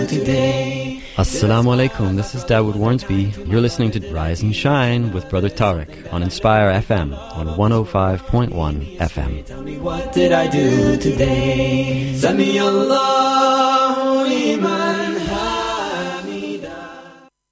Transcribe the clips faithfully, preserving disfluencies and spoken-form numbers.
today. Assalamu alaikum, this is Dawood Warnsby. You're listening to Rise and Shine with Brother Tariq on Inspire F M on one oh five point one F M. Tell me, what did I do today? Sami Allahu liman hamida.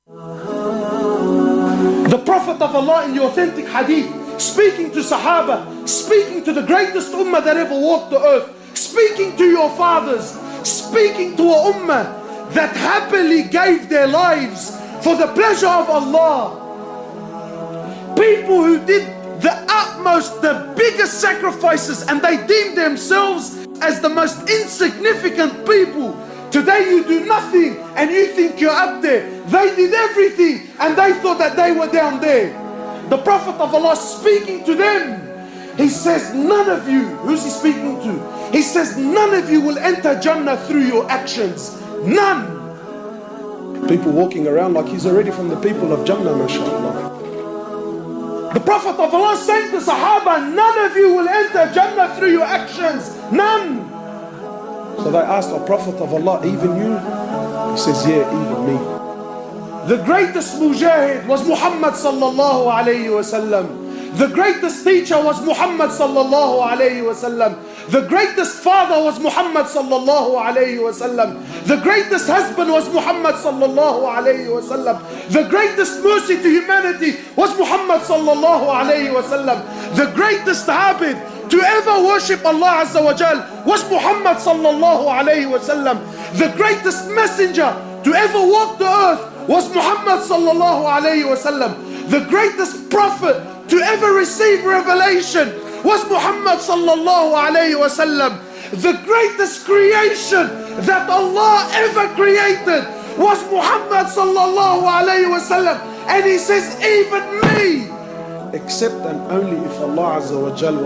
The Prophet of Allah in the authentic hadith, speaking to Sahaba, speaking to the greatest ummah that ever walked the earth, speaking to your fathers, speaking to a ummah that happily gave their lives for the pleasure of Allah. People who did the utmost, the biggest sacrifices, and they deemed themselves as the most insignificant people. Today you do nothing and you think you're up there. They did everything and they thought that they were down there. The Prophet of Allah speaking to them, he says, none of you, who's he speaking to? He says, none of you will enter Jannah through your actions. None. People walking around like he's already from the people of Jannah, mashallah. The Prophet of Allah saying to Sahaba, none of you will enter Jannah through your actions. None. So they asked the Prophet of Allah, even you? He says, yeah, even me. The greatest mujahid was Muhammad sallallahu alayhi wa sallam. The greatest teacher was Muhammad sallallahu alayhi wa sallam. The greatest father was Muhammad sallallahu alayhi wa sallam. The greatest husband was Muhammad sallallahu alayhi wa sallam. The greatest mercy to humanity was Muhammad sallallahu alayhi wa sallam. The greatest abid to ever worship Allah Azza wa Jal was Muhammad sallallahu alayhi wa sallam. The greatest messenger to ever walk the earth was Muhammad sallallahu alayhi wa sallam. The greatest prophet to ever receive revelation was Muhammad sallallahu alayhi wa sallam. The greatest creation that Allah ever created was Muhammad sallallahu alayhi wa sallam. And he says, even me, except and only if Allah Azza wa Jal